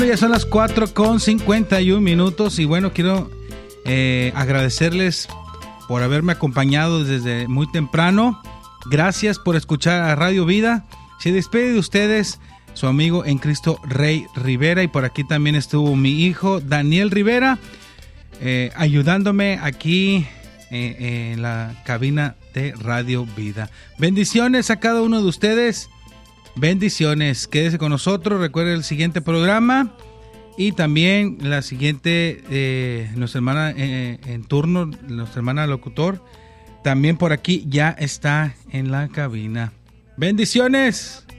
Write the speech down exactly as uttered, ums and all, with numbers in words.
Ya son las cuatro con cincuenta y un minutos y bueno, quiero eh, agradecerles por haberme acompañado desde muy temprano. Gracias por escuchar a Radio Vida. Se despide de ustedes su amigo en Cristo, Rey Rivera, y por aquí también estuvo mi hijo Daniel Rivera eh, ayudándome aquí eh, en la cabina de Radio Vida. Bendiciones a cada uno de ustedes. Bendiciones, quédese con nosotros, recuerde el siguiente programa y también la siguiente, eh, nuestra hermana eh, en turno, nuestra hermana locutor, también por aquí ya está en la cabina. Bendiciones.